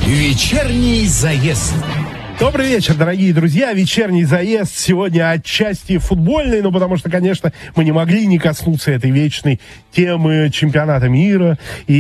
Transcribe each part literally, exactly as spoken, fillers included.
Вечерний заезд. Добрый вечер, дорогие друзья. Вечерний заезд сегодня отчасти футбольный, но потому что, конечно, мы не могли не коснуться этой вечной темы чемпионата мира.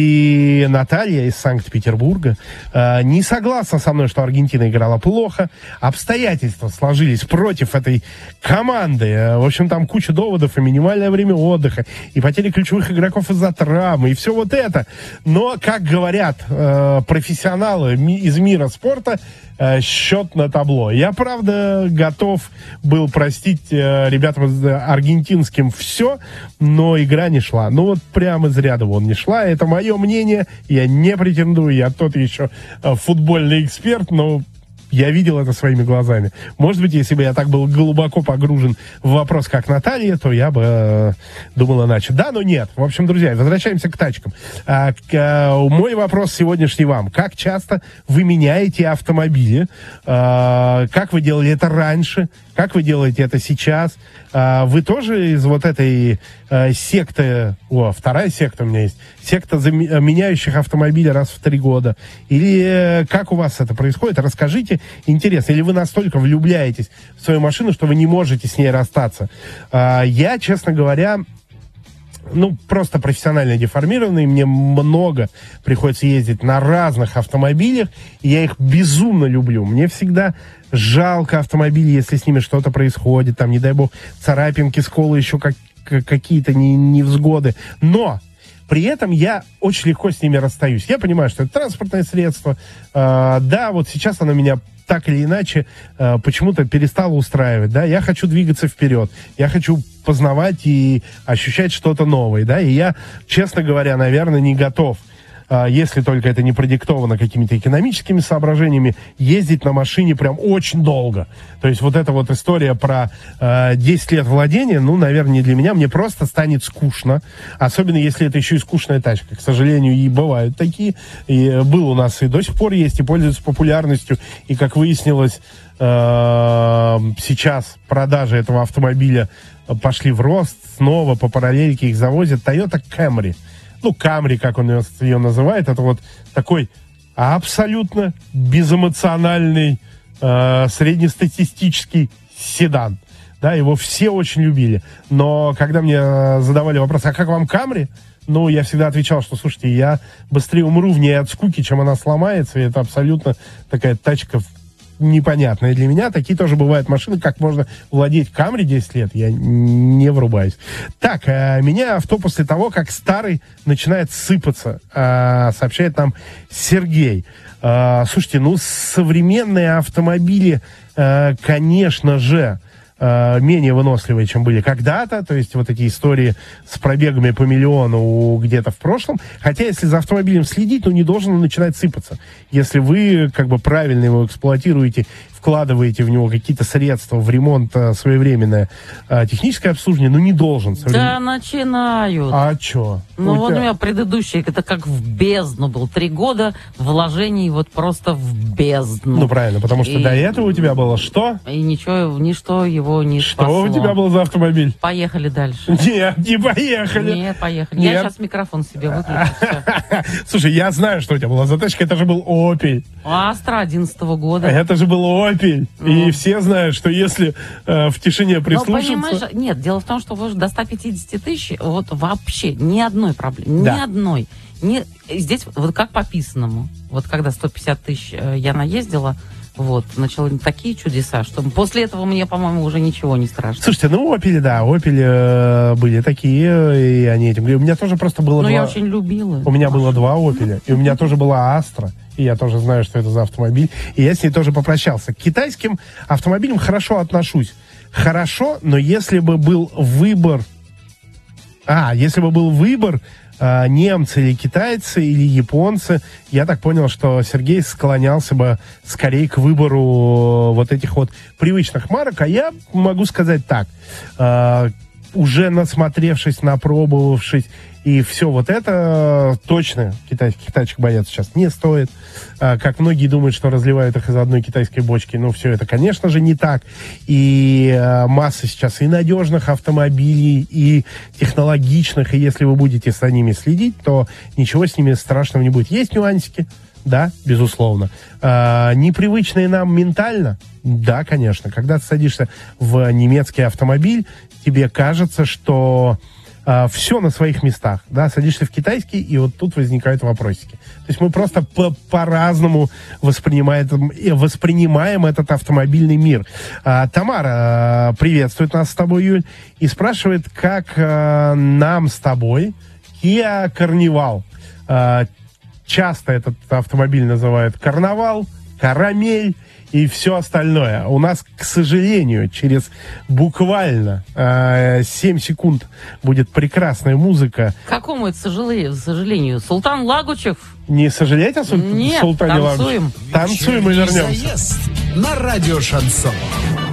И Наталья из Санкт-Петербурга э, не согласна со мной, что Аргентина играла плохо. Обстоятельства сложились против этой команды. В общем, там куча доводов и минимальное время отдыха, и потери ключевых игроков из-за травмы, и все вот это. Но, как говорят э, профессионалы ми- из мира спорта, э, счет на табло. Я, правда, готов был простить э, ребятам аргентинским все, но игра не шла. Ну вот прямо из ряда вон не шла. Это мое мнение. Я не претендую. Я тот еще э, футбольный эксперт, но я видел это своими глазами. Может быть, если бы я так был глубоко погружен в вопрос, как Наталья, то я бы э, думал иначе. Да, но нет. В общем, друзья, возвращаемся к тачкам. А, к, а, мой вопрос сегодняшний вам. Как часто вы меняете автомобили? А, как вы делали это раньше? Как вы делаете это сейчас? А, вы тоже из вот этой а, секты... О, вторая секта у меня есть. Секта зам- меняющих автомобили раз в три года. Или э, как у вас это происходит? Расскажите. Интересно. Или вы настолько влюбляетесь в свою машину, что вы не можете с ней расстаться? А, я, честно говоря... Ну, просто профессионально деформированный. Мне много приходится ездить на разных автомобилях, и я их безумно люблю. Мне всегда жалко автомобилей, если с ними что-то происходит. Там, не дай бог, царапинки, сколы, еще как, какие-то невзгоды. Но при этом я очень легко с ними расстаюсь. Я понимаю, что это транспортное средство. Э, да, вот сейчас оно меня так или иначе э, почему-то перестало устраивать. Да? Я хочу двигаться вперед. Я хочу познавать и ощущать что-то новое. Да? И я, честно говоря, наверное, не готов, э, если только это не продиктовано какими-то экономическими соображениями, ездить на машине прям очень долго. То есть вот эта вот история про э, десять лет владения, ну, наверное, не для меня. Мне просто станет скучно. Особенно, если это еще и скучная тачка. К сожалению, и бывают такие. И был у нас и до сих пор есть, и пользуются популярностью. И, как выяснилось, э, сейчас продажи этого автомобиля пошли в рост. Снова по параллельке их завозят. Toyota Camry. Ну, Camry, как он ее называет. Это вот такой абсолютно безэмоциональный э, среднестатистический седан. Да, его все очень любили. Но когда мне задавали вопрос, а как вам Camry? Ну, я всегда отвечал, что, слушайте, я быстрее умру в ней от скуки, чем она сломается. И это абсолютно такая тачка непонятная для меня. Такие тоже бывают машины, как можно владеть Camry десять лет, я не врубаюсь. Так, а, меня авто после того, как старый начинает сыпаться, а, сообщает нам Сергей. А, слушайте, ну, современные автомобили, а, конечно же, менее выносливые, чем были когда-то, то есть вот эти истории с пробегами по миллиону где-то в прошлом, хотя если за автомобилем следить, ну, не должен он начинать сыпаться. Если вы как бы правильно его эксплуатируете, вкладываете в него какие-то средства в ремонт своевременное, техническое обслуживание, ну, не должен. Соврем... Да, начинают. А что? Ну, у вот тебя... у меня предыдущий, это как в бездну был. Три года вложений вот просто в бездну. Ну, правильно, потому что и... до этого у тебя было что? И ничего, ничто его не Что спасло. у тебя был за автомобиль? Поехали дальше. Нет, не поехали. Нет, поехали. Нет. Я сейчас микрофон себе выключу. Слушай, я знаю, что у тебя была за тачка. Это же был Opel. Астра одиннадцатого года. Это же был Opel. Ну. И все знают, что если э, в тишине прислушаться... Но, понимаешь, нет, дело в том, что вы до ста пятидесяти тысяч вот вообще ни одной проблемы. Да. Ни одной. Не, здесь вот как по писанному. Вот когда сто пятьдесят тысяч я наездила, вот, начала такие чудеса, что после этого мне, по-моему, уже ничего не страшно. Слушайте, ну, Opel, да, Opel э, были такие, и они этим... У меня тоже просто было Ну, два... я очень любила. У меня было два Opel, и у меня тоже была Astra, и я тоже знаю, что это за автомобиль, и я с ней тоже попрощался. К китайским автомобилям хорошо отношусь. Хорошо, но если бы был выбор... А, если бы был выбор... немцы или китайцы или японцы, я так понял, что Сергей склонялся бы скорее к выбору вот этих вот привычных марок, а я могу сказать так, э, уже насмотревшись, напробовавшись и все вот это, точно китайских тачек бояться сейчас не стоит. А, как многие думают, что разливают их из одной китайской бочки, ну, все это, конечно же, не так. И а, масса сейчас и надежных автомобилей, и технологичных, и если вы будете за ними следить, то ничего с ними страшного не будет. Есть нюансики, Да, безусловно. А, непривычные нам ментально? Да, конечно. Когда ты садишься в немецкий автомобиль, тебе кажется, что а, все на своих местах. Да, садишься в китайский, и вот тут возникают вопросики. То есть мы просто по- по-разному воспринимаем, воспринимаем этот автомобильный мир. А, Тамара приветствует нас с тобой, Юль, и спрашивает, как а, нам с тобой Kia Carnival. А, часто этот автомобиль называют карнавал, карамель и все остальное. У нас, к сожалению, через буквально э, семь секунд будет прекрасная музыка. Какому это сожалению? сожалению? Султан Лагучев? Не сожалеть о сул- Нет, Султане танцуем. Лагучеве? Танцуем и вернемся. Заезд на радио Шансон.